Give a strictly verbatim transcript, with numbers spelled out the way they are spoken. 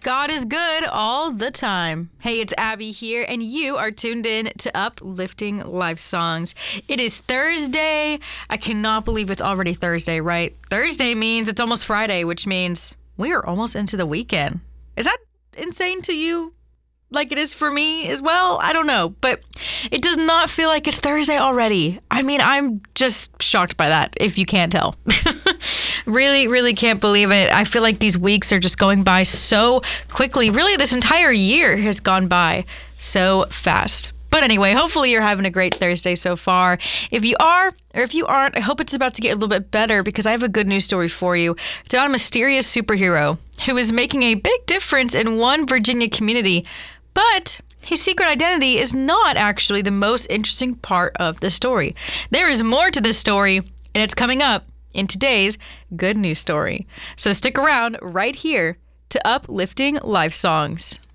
God is good all the time. Hey, it's Abby here, and you are tuned in to Uplifting Life Songs. It is Thursday. I cannot believe it's already Thursday, right? Thursday means it's almost Friday, which means we are almost into the weekend. Is that insane to you? Like it is for me as well? I don't know, but it does not feel like it's Thursday already. I mean, I'm just shocked by that, if you can't tell. Really, really can't believe it. I feel like these weeks are just going by so quickly. Really, this entire year has gone by so fast. But anyway, hopefully you're having a great Thursday so far. If you are, or if you aren't, I hope it's about to get a little bit better because I have a good news story for you. It's about a mysterious superhero who is making a big difference in one Virginia community. But his secret identity is not actually the most interesting part of the story. There is more to this story, and it's coming up in today's good news story. So stick around right here to Uplifting Life Songs.